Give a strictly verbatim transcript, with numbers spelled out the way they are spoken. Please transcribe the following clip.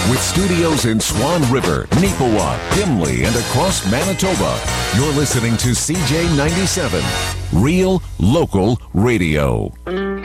With studios in Swan River, Neepawa, Dimley, and across Manitoba, you're listening to C J ninety-seven, Real Local Radio.